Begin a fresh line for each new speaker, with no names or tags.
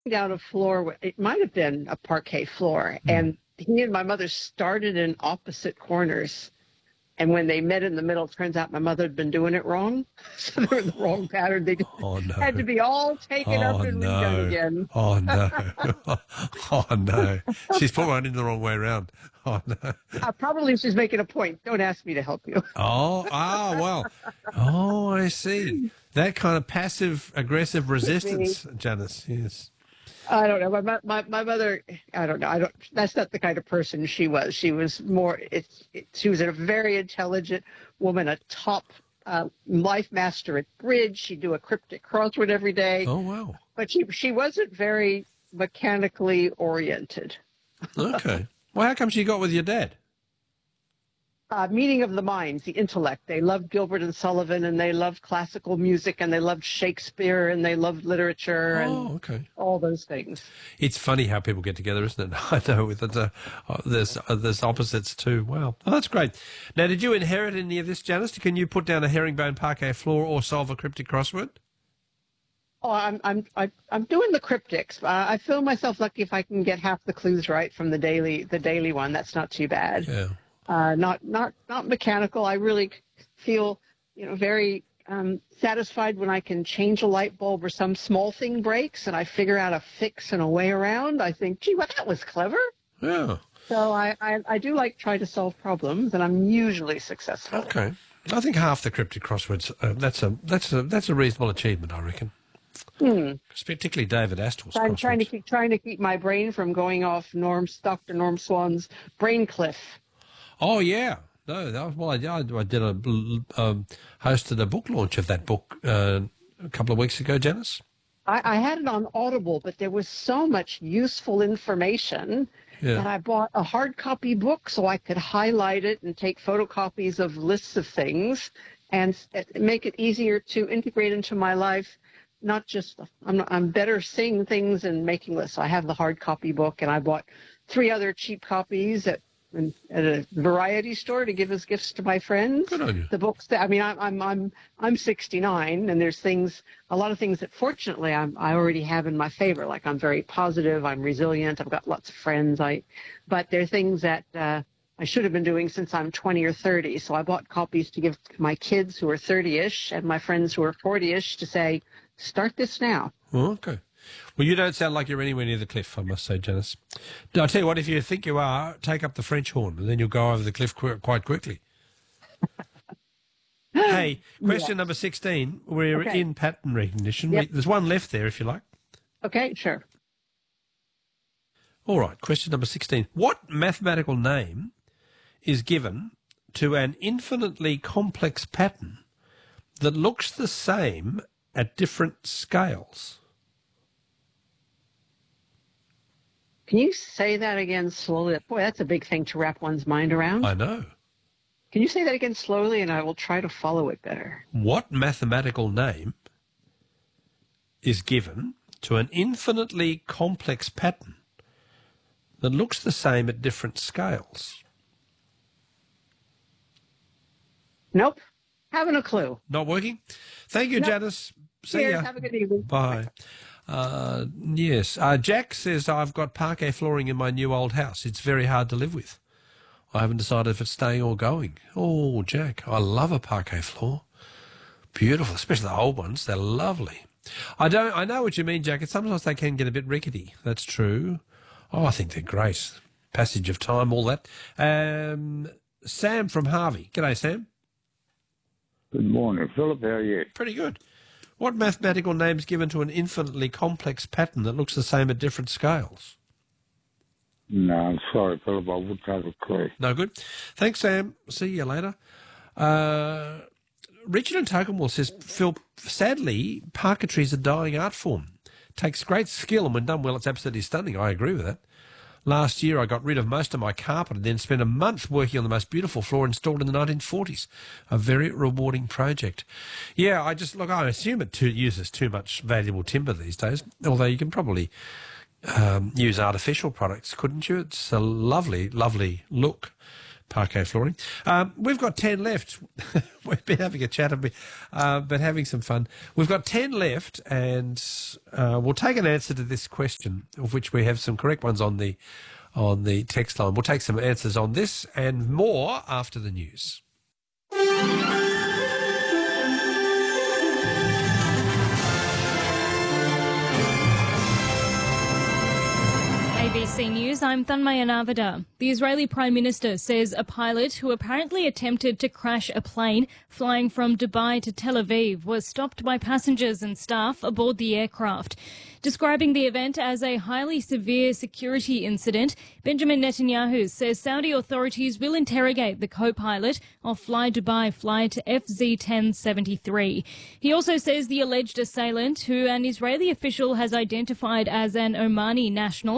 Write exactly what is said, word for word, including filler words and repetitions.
down a floor. It might have been a parquet floor,
Mm.
and he and my mother started in opposite corners. And when they met in the middle, it turns out my mother had been doing it wrong. So they were in the wrong pattern. They just
Oh, no.
had to be all taken up
Oh,
and
no.
redone again.
Oh, no. Oh, no. She's put one in the wrong way around. Oh, no.
Uh, probably she's making a point. Don't ask me to help you.
Oh, ah, well. Oh, I see. That kind of passive-aggressive resistance, Janice, yes.
I don't know. My, my my mother, I don't know. I don't. That's not the kind of person she was. She was more. It's. It, she was a very intelligent woman, a top uh, life master at bridge. She'd do a cryptic crossword every day.
Oh, wow.
But she she wasn't very mechanically oriented.
Okay. Well, how come she got with your dad?
Uh, meeting of the minds, the intellect. They loved Gilbert and Sullivan, and they loved classical music, and they loved Shakespeare, and they loved literature, and
Oh, okay.
all those things.
It's funny how people get together, isn't it? I know with uh, there's uh, there's opposites too. Wow, oh, that's great. Now, did you inherit any of this, Janice? Can you put down a herringbone parquet floor or solve a cryptic crossword?
Oh, I'm I'm I- I'm doing the cryptics. Uh, I feel myself lucky if I can get half the clues right from the daily the daily one. That's not too bad.
Yeah.
Uh, not not not mechanical. I really feel, you know, very um, satisfied when I can change a light bulb or some small thing breaks and I figure out a fix and a way around. I think, gee, well, that was clever.
Yeah.
So I, I, I do like trying to solve problems, and I'm usually successful.
Okay. I think half the cryptic crosswords. Uh, that's a that's a that's a reasonable achievement, I reckon.
Hmm.
Particularly David Astor's
I'm
crosswords.
trying to keep trying to keep my brain from going off Norm's Doctor Norm Swan's brain cliff.
Oh yeah. No, that was, well, I, I did a um, hosted a book launch of that book uh, a couple of weeks ago, Janice.
I, I had it on Audible, but there was so much useful information
Yeah.
that I bought a hard copy book so I could highlight it and take photocopies of lists of things and s- make it easier to integrate into my life. Not just, I'm, I'm better seeing things and making lists. So I have the hard copy book, and I bought three other cheap copies at, in- at a variety store to give as gifts to my friends.
Good on you.
The books that, I mean, I'm, I'm, I'm, I'm sixty-nine, and there's things, a lot of things that fortunately I'm, I already have in my favor. Like I'm very positive, I'm resilient, I've got lots of friends. I, but there are things that uh, I should have been doing since I'm twenty or thirty. So I bought copies to give to my kids who are thirty-ish and my friends who are forty-ish to say, start this now.
Oh, okay. Well, you don't sound like you're anywhere near the cliff, I must say, Janice. I'll tell you what, if you think you are, take up the French horn, and then you'll go over the cliff qu- quite quickly. Hey, question
Yeah.
number sixteen. We're
Okay.
in pattern recognition.
Yep.
There's one left there, if you like.
Okay, sure.
All right, question number sixteen. What mathematical name is given to an infinitely complex pattern that looks the same at different scales?
Can you say that again slowly? Boy, that's a big thing to wrap one's mind around.
I know.
Can you say that again slowly, and I will try to follow it better?
What mathematical name is given to an infinitely complex pattern that looks the same at different scales?
Nope. Haven't a clue.
Not working? Thank you,
Nope.
Janice. See
Cheers.
ya.
Have a good evening.
Bye. Uh, yes. Uh, Jack says, I've got parquet flooring in my new old house. It's very hard to live with. I haven't decided if it's staying or going. Oh, Jack, I love a parquet floor. Beautiful, especially the old ones. They're lovely. I don't. I know what you mean, Jack. Sometimes they can get a bit rickety. That's true. Oh, I think they're great. Passage of time, all that. Um, Sam from Harvey. G'day, Sam.
Good morning, Philip. How are you?
Pretty good. What mathematical name is given to an infinitely complex pattern that looks the same at different scales?
No, I'm sorry, Philip. I wouldn't have a clue.
No good. Thanks, Sam. See you later. Uh, Richard and Tokemwell says, Phil, sadly, parquetry is a dying art form. Takes great skill, and when done well, it's absolutely stunning. I agree with that. Last year, I got rid of most of my carpet and then spent a month working on the most beautiful floor installed in the nineteen forties. A very rewarding project. Yeah, I just, look, I assume it too, uses too much valuable timber these days, although you can probably um, use artificial products, couldn't you? It's a lovely, lovely look. Parquet flooring. Um, we've got ten left. We've been having a chat, a bit, uh, but having some fun. We've got ten left, and uh, we'll take an answer to this question, of which we have some correct ones on the on the text line. We'll take some answers on this and more after the news.
A B C News, I'm Thanmaya Navada. The Israeli Prime Minister says a pilot who apparently attempted to crash a plane flying from Dubai to Tel Aviv was stopped by passengers and staff aboard the aircraft. Describing the event as a highly severe security incident, Benjamin Netanyahu says Saudi authorities will interrogate the co-pilot of Fly Dubai flight F Z ten seventy-three. He also says the alleged assailant, who an Israeli official has identified as an Omani national,